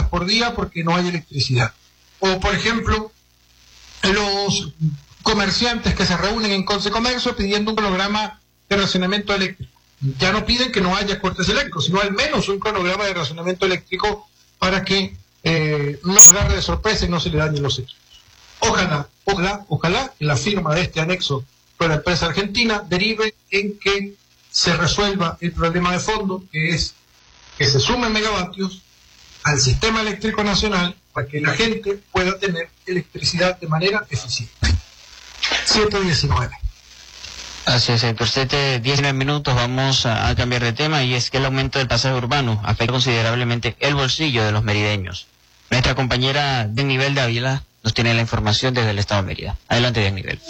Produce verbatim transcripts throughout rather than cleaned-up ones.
por día porque no hay electricidad. O, por ejemplo, los comerciantes que se reúnen en Consecomercio pidiendo un programa de racionamiento eléctrico. Ya no piden que no haya cortes eléctricos, sino al menos un cronograma de racionamiento eléctrico para que eh, no se agarre de sorpresa y no se le dañen los equipos. Ojalá, ojalá, ojalá la firma de este anexo con la empresa argentina derive en que se resuelva el problema de fondo, que es que se sumen megavatios al sistema eléctrico nacional para que la gente pueda tener electricidad de manera eficiente. siete diecinueve. Así es, por siete diecinueve minutos vamos a, a cambiar de tema, y es que el aumento del pasaje urbano afecta considerablemente el bolsillo de los merideños. Nuestra compañera Dianivel Dávila nos tiene la información desde el estado de Mérida. Adelante, Dianivel.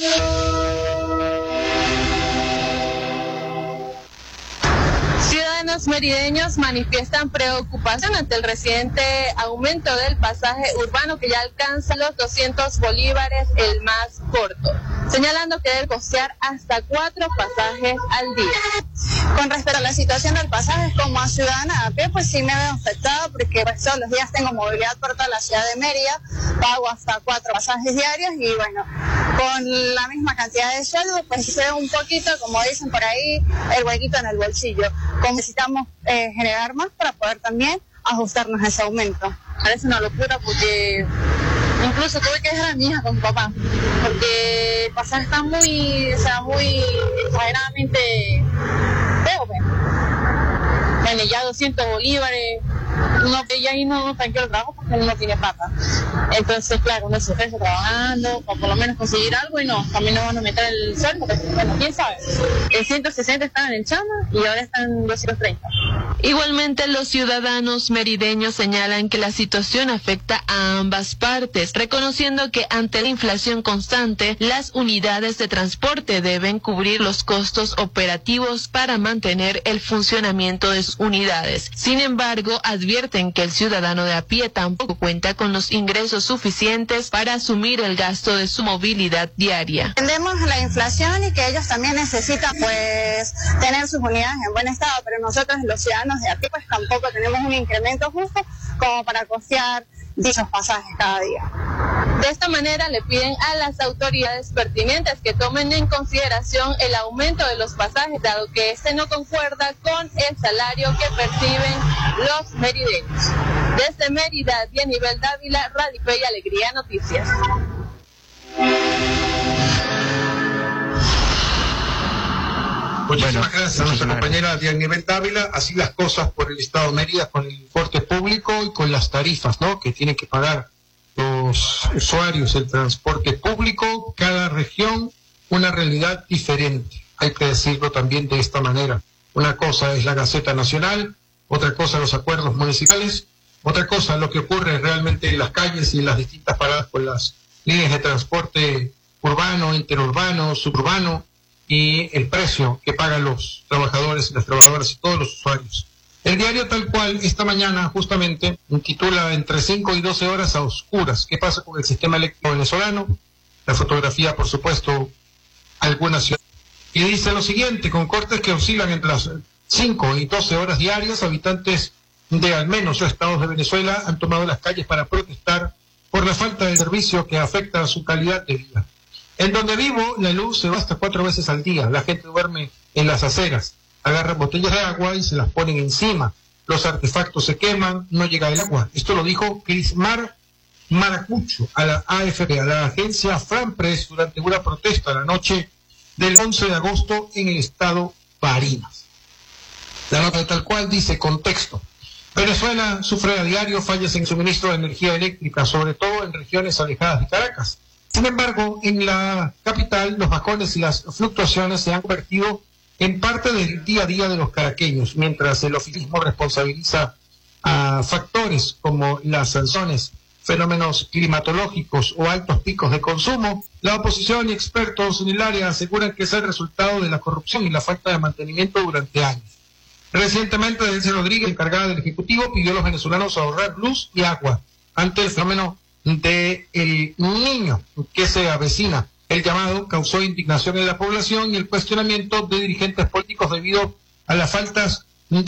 Ciudadanos merideños manifiestan preocupación ante el reciente aumento del pasaje urbano, que ya alcanza los doscientos bolívares el más corto, señalando que debe costear hasta cuatro pasajes al día. Con respecto a la situación del pasaje, como ciudadana a pie, pues sí me veo afectado, porque pues, todos los días tengo movilidad por toda la ciudad de Mérida, pago hasta cuatro pasajes diarios y bueno, con la misma cantidad de sueldo, pues se ve un poquito, como dicen por ahí, el huequito en el bolsillo. Como necesitamos eh, generar más para poder también ajustarnos a ese aumento. Parece una locura porque incluso tuve que dejar a mi hija con mi papá, porque el pasaje está muy, o sea, muy exageradamente feo. Bueno, ya doscientos bolívares, uno que ya ahí no tranquilo el trabajo porque uno no tiene plata. Entonces, claro, uno se ofrece trabajando para por lo menos conseguir algo y no, también no van a meter el sueldo, porque, bueno, quién sabe. En ciento sesenta estaban en Chama y ahora están en doscientos treinta. Igualmente, los ciudadanos merideños señalan que la situación afecta a ambas partes, reconociendo que ante la inflación constante, las unidades de transporte deben cubrir los costos operativos para mantener el funcionamiento de sus unidades. Sin embargo, advierten que el ciudadano de a pie tampoco cuenta con los ingresos suficientes para asumir el gasto de su movilidad diaria. Entendemos la inflación y que ellos también necesitan pues tener sus unidades en buen estado, pero nosotros los ciudadanos de a pie pues tampoco tenemos un incremento justo como para costear dichos pasajes cada día. De esta manera le piden a las autoridades pertinentes que tomen en consideración el aumento de los pasajes, dado que este no concuerda con el salario que perciben los merideños. Desde Mérida, Dianivel Dávila, Radio Fe y Alegría Noticias. Muchísimas gracias a nuestra compañera Dianivel Dávila. Así las cosas por el estado de Mérida con el transporte público y con las tarifas, ¿no?, que tienen que pagar los usuarios del transporte público. Cada región una realidad diferente, hay que decirlo también de esta manera. Una cosa es la Gaceta Nacional, otra cosa los acuerdos municipales, otra cosa lo que ocurre realmente en las calles y en las distintas paradas con las líneas de transporte urbano, interurbano, suburbano, y el precio que pagan los trabajadores y las trabajadoras y todos los usuarios. El diario Tal Cual esta mañana justamente titula entre cinco y doce horas a oscuras. ¿Qué pasa con el sistema eléctrico venezolano? La fotografía, por supuesto, algunas ciudades. Y dice lo siguiente: con cortes que oscilan entre las cinco y doce horas diarias, habitantes de al menos los estados de Venezuela han tomado las calles para protestar por la falta de servicio que afecta a su calidad de vida. En donde vivo, la luz se va hasta cuatro veces al día. La gente duerme en las aceras, agarran botellas de agua y se las ponen encima. Los artefactos se queman, no llega el agua. Esto lo dijo Crismar Maracucho a la A F P, a la agencia Franpress, durante una protesta la noche del once de agosto en el estado Barinas. La nota de Tal Cual dice: contexto. Venezuela sufre a diario fallas en suministro de energía eléctrica, sobre todo en regiones alejadas de Caracas. Sin embargo, en la capital, los bajones y las fluctuaciones se han convertido en parte del día a día de los caraqueños, mientras el oficialismo responsabiliza a factores como las sanciones, fenómenos climatológicos o altos picos de consumo. La oposición y expertos en el área aseguran que es el resultado de la corrupción y la falta de mantenimiento durante años. Recientemente, Delcy Rodríguez, encargada del Ejecutivo, pidió a los venezolanos ahorrar luz y agua ante el fenómeno de el niño que se avecina. El llamado causó indignación en la población y el cuestionamiento de dirigentes políticos debido a las faltas